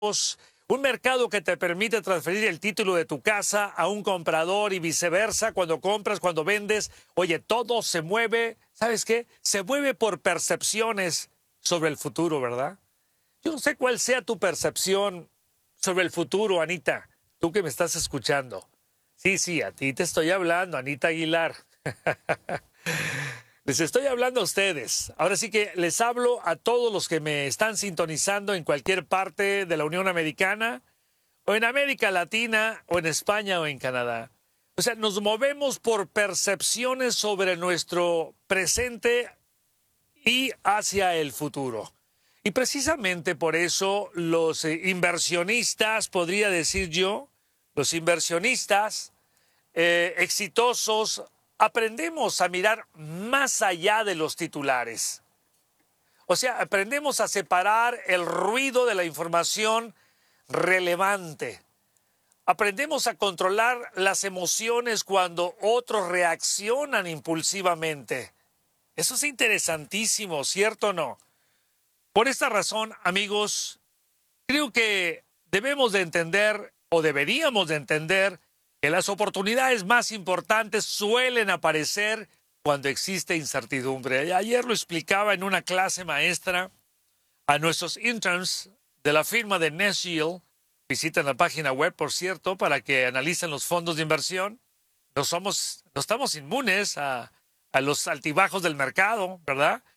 Un mercado que te permite transferir el título de tu casa a un comprador y viceversa, cuando compras, cuando vendes. Oye, todo se mueve, ¿sabes qué? Se mueve por percepciones sobre el futuro, ¿verdad? Yo no sé cuál sea tu percepción sobre el futuro, Anita, tú que me estás escuchando. Sí, sí, a ti te estoy hablando, Anita Aguilar. Les estoy hablando a ustedes. Ahora sí que les hablo a todos los que me están sintonizando en cualquier parte de la Unión Americana, o en América Latina, o en España, o en Canadá. O sea, nos movemos por percepciones sobre nuestro presente y hacia el futuro. Y precisamente por eso los inversionistas, podría decir yo, los inversionistas exitosos, aprendemos a mirar más allá de los titulares. O sea, aprendemos a separar el ruido de la información relevante. Aprendemos a controlar las emociones cuando otros reaccionan impulsivamente. Eso es interesantísimo, ¿cierto o no? Por esta razón, amigos, creo que debemos de entender o deberíamos de entender que las oportunidades más importantes suelen aparecer cuando existe incertidumbre. Ayer lo explicaba en una clase maestra a nuestros interns de la firma de Nest Yield. Visiten la página web, por cierto, para que analicen los fondos de inversión. No estamos inmunes a los altibajos del mercado, ¿verdad?